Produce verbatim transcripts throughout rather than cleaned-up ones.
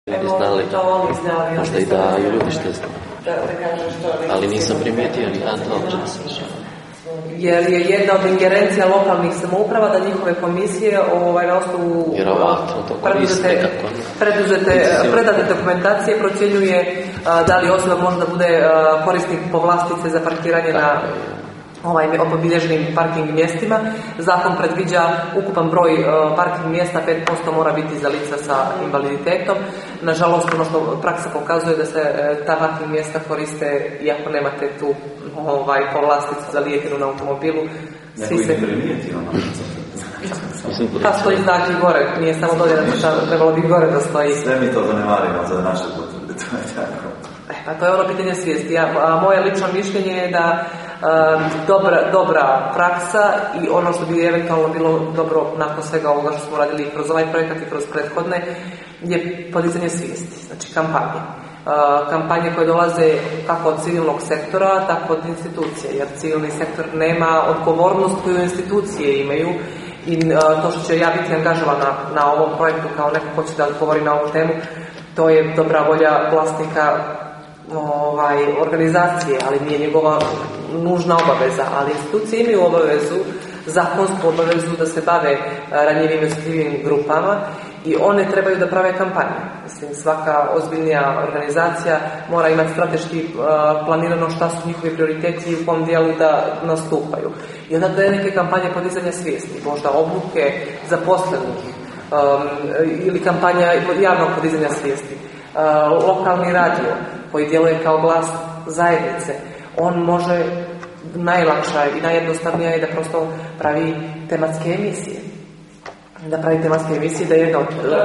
ne bi znali, možda i da i ljudi što znaju. Ali nisam primijetio ni ja to. Jer je jedna od ingerencija lokalnih samouprava da njihove komisije ovaj, na osnovu preduzete, preduzete, predate dokumentacije procjenjuje a, da li osoba može da bude a, korisnik povlastice za parkiranje na ovaj, obilježenim parking mjestima. Zakon predviđa ukupan broj uh, parking mjesta, pet posto mora biti za lica sa invaliditetom. Nažalost, ono što praksa pokazuje da se uh, ta parking mjesta koriste iako nemate tu ovaj, povlasticu za lijetinu na automobilu. Svi se... Pa stoji znak i gore, nije samo dolje da trebalo bi gore da stoji. Sve mi to zanemarimo za naše potrebe, to je tako. E, pa to je ono pitanje svijesti. Ja, a moje lično mišljenje je da Um, dobra, dobra praksa i ono što bi eventualno bilo dobro nakon svega ovoga što smo radili kroz ovaj projekat i kroz prethodne je podizanje svijesti, znači kampanje. Uh, kampanje koje dolaze kako od civilnog sektora, tako od institucije, jer civilni sektor nema odgovornost koju institucije imaju i uh, to što će ja biti angažovana na ovom projektu kao neko ko će da odgovori na ovu temu, to je dobra volja vlasnika ovaj, organizacije, ali nije njegova nužna obaveza, ali institucije imaju obavezu, zakonsku obavezu da se bave ranjivim i osjetljivim grupama i one trebaju da prave kampanje. Mislim, svaka ozbiljnija organizacija mora imati strateški uh, planirano šta su njihovi prioriteti i u kom dijelu da nastupaju. I onda da je neke kampanje podizanja svijesti, možda obuke zaposlenih um, ili kampanja javnog podizanja svijesti. Uh, lokalni radio koji djeluje kao glas zajednice, on može najlakša i najjednostavnija je da prosto pravi tematske emisije. Da pravi tematske emisije, da jedna od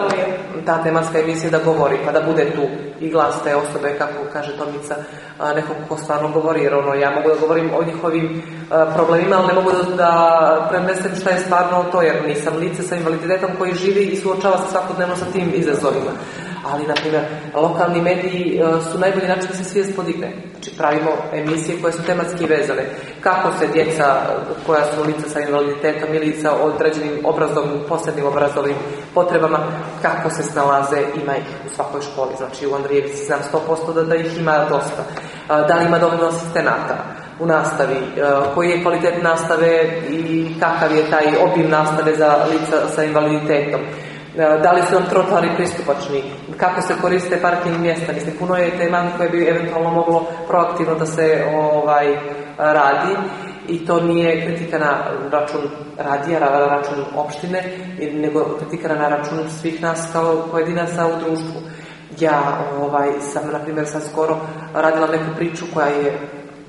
ta tematska emisija da govori, pa da bude tu i glas te osobe, kako kaže Tomica, nekog ko stvarno govori, jer ono, ja mogu da govorim o njihovim problemima, ali ne mogu da, da prenesem šta je stvarno to, jer nisam lice sa invaliditetom koji živi i suočava se svakodnevno sa tim izazovima. Ali, na primjer, lokalni mediji uh, su najbolji način da se svijest podigne. Znači, pravimo emisije koje su tematski vezane. Kako se djeca koja su lica sa invaliditetom ili sa određenim obrazovnim, posebnim obrazovnim potrebama, kako se snalaze, ima ih u svakoj školi. Znači, u Andrijevici znam sto posto da, da ih ima dosta. Uh, da li ima dovoljno asistenata u nastavi, uh, koji je kvalitet nastave i kakav je taj obim nastave za lica sa invaliditetom. Da li su nam trotoari pristupačni, kako se koriste parking mjesta. Mislim, puno je tema koje bi eventualno moglo proaktivno da se ovaj, radi i to nije kritika na račun radija, na račun opštine, nego kritika na račun svih nas kao pojedinaca u društvu. Ja ovaj, sam, na primjer, sad skoro radila neku priču koja je,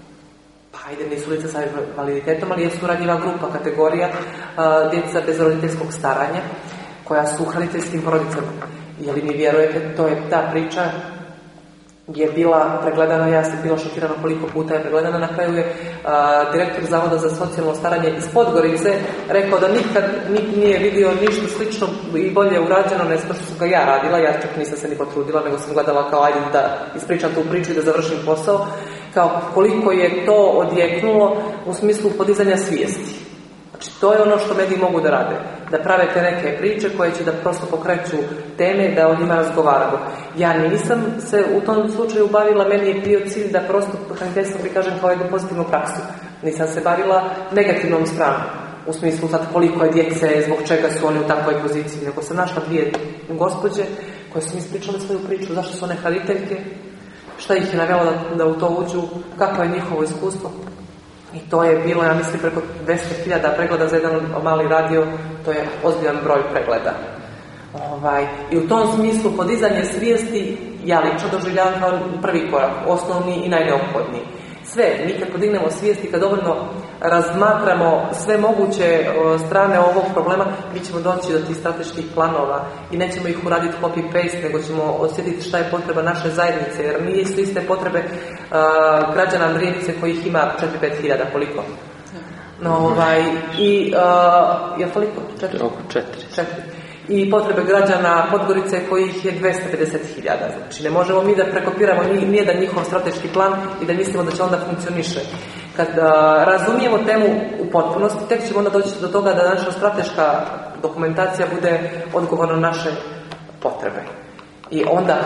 pa ajde, nisu lica sa invaliditetom, ali je suradnjiva grupa, kategorija uh, djeca bez roditeljskog staranja, koja su u hraniteljskim porodicama. Je li mi vjerujete, to je ta priča je bila pregledana, ja sam bila šokirana koliko puta je pregledana. Na kraju je a, direktor Zavoda za socijalno staranje iz Podgorice rekao da nikad nik nije vidio ništa slično i bolje urađeno nego što su ga ja radila. Ja čak nisam se ni potrudila, nego sam gledala kao ajde da ispričam tu priču i da završim posao. Kao koliko je to odjeknulo u smislu podizanja svijesti. Znači, to je ono što mediji mogu da rade. Da prave te neke priče koje će da prosto pokreću teme, da o njima razgovaramo. Ja nisam se u tom slučaju bavila, meni je bio cilj da prosto hraniteljstvo prikažem kao jednu pozitivnu praksu. Nisam se bavila negativnom stranom. U smislu sad koliko je djece, zbog čega su oni u takvoj poziciji. Nego sam našla dvije gospođe koje su mi ispričale svoju priču, zašto su one hraniteljke, šta ih je navjelo da, da u to uđu, kakvo je njihovo iskustvo. I to je bilo, ja mislim, preko dvjesto hiljada pregleda za jedan mali radio, to je ozbiljan broj pregleda. Ovaj, I u tom smislu podizanje svijesti ja lično doživljavam kao prvi korak, osnovni i najneophodniji. Sve, mi kad podignemo svijesti, kad dovoljno razmatramo sve moguće strane ovog problema, mi ćemo doći do tih strateških planova i nećemo ih uraditi copy-paste, nego ćemo osjetiti šta je potreba naše zajednice, jer nisu iste potrebe uh, građana Andrijevice kojih ima četiri pet hiljada, koliko? No, ovaj, i, uh, je koliko? četiri? Oko četiri. četiri. I potrebe građana Podgorice kojih je dvjesto pedeset hiljada. Znači, ne možemo mi da prekopiramo nijedan njihov strateški plan i da mislimo da će onda funkcioniše. Kad uh, razumijemo temu u potpunosti, tek ćemo onda doći do toga da naša strateška dokumentacija bude odgovor na naše potrebe. I onda